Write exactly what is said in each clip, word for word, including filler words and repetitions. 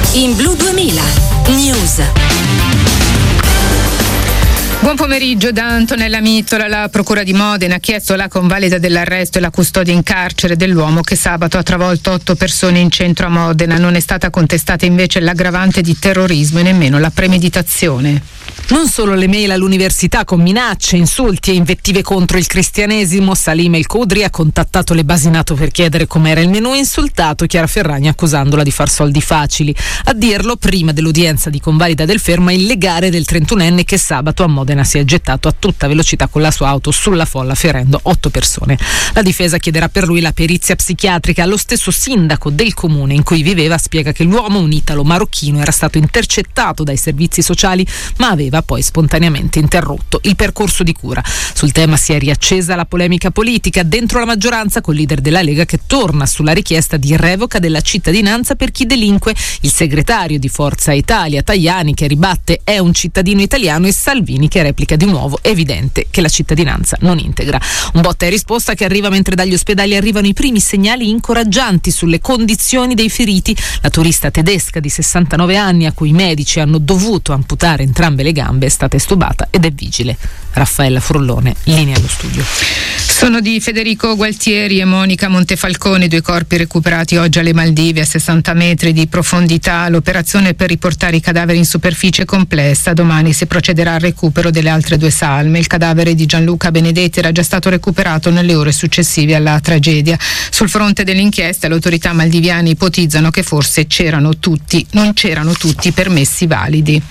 In Blu duemila News. Buon pomeriggio da Antonella Mittola. La Procura di Modena ha chiesto la convalida dell'arresto e la custodia in carcere dell'uomo che sabato ha travolto otto persone in centro a Modena. Non è stata contestata invece l'aggravante di terrorismo e nemmeno la premeditazione. Non solo le mail all'università con minacce, insulti e invettive contro il cristianesimo. Salim El Khudri ha contattato le basi NATO per chiedere com'era il menù e insultato Chiara Ferragni accusandola di far soldi facili. A dirlo prima dell'udienza di convalida del fermo è il legale del trentunenne che sabato a Modena si è gettato a tutta velocità con la sua auto sulla folla ferendo otto persone. La difesa chiederà per lui la perizia psichiatrica. Lo stesso sindaco del comune in cui viveva spiega che l'uomo, un italo marocchino, era stato intercettato dai servizi sociali ma aveva poi spontaneamente interrotto il percorso di cura. Sul tema si è riaccesa la polemica politica dentro la maggioranza col leader della Lega che torna sulla richiesta di revoca della cittadinanza per chi delinque, il segretario di Forza Italia Tajani che ribatte è un cittadino italiano e Salvini che replica di nuovo è evidente che la cittadinanza non integra. Un botta e risposta che arriva mentre dagli ospedali arrivano i primi segnali incoraggianti sulle condizioni dei feriti. La turista tedesca di sessantanove anni a cui i medici hanno dovuto amputare entrambe le gambe è stata estubata ed è vigile. Raffaella Frullone, linea allo studio. Sono di Federico Gualtieri e Monica Montefalcone, due corpi recuperati oggi alle Maldive a sessanta metri di profondità. L'operazione per riportare i cadaveri in superficie è complessa. Domani si procederà al recupero delle altre due salme. Il cadavere di Gianluca Benedetti era già stato recuperato nelle ore successive alla tragedia. Sul fronte dell'inchiesta le autorità maldiviane ipotizzano che forse c'erano tutti, non c'erano tutti i permessi validi.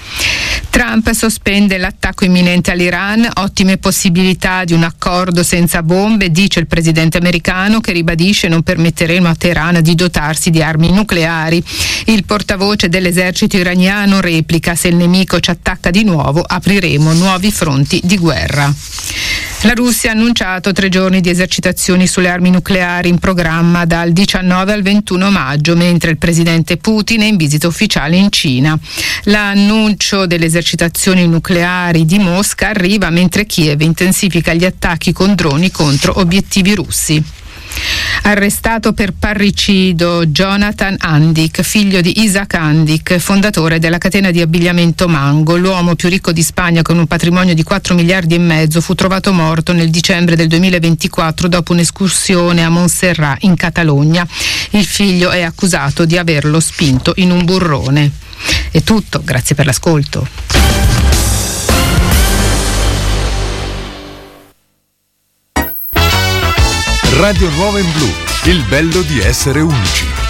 Trump sospende l'attacco imminente all'Iran, ottime possibilità di un accordo senza bombe, dice il presidente americano che ribadisce non permetteremo a Teheran di dotarsi di armi nucleari. Il portavoce dell'esercito iraniano replica: se il nemico ci attacca di nuovo apriremo nuovi fronti di guerra. La Russia ha annunciato tre giorni di esercitazioni sulle armi nucleari in programma dal diciannove al ventuno maggio, mentre il presidente Putin è in visita ufficiale in Cina. L'annuncio delle esercitazioni nucleari di Mosca arriva mentre Kiev intensifica gli attacchi con droni contro obiettivi russi. Arrestato per parricidio Jonathan Andik, figlio di Isaac Andik, fondatore della catena di abbigliamento Mango. L'uomo più ricco di Spagna con un patrimonio di quattro miliardi e mezzo fu trovato morto nel dicembre del duemilaventiquattro dopo un'escursione a Montserrat in Catalogna. Il figlio è accusato di averlo spinto in un burrone. È tutto, grazie per l'ascolto. Radio Nuova in Blu, il bello di essere unici.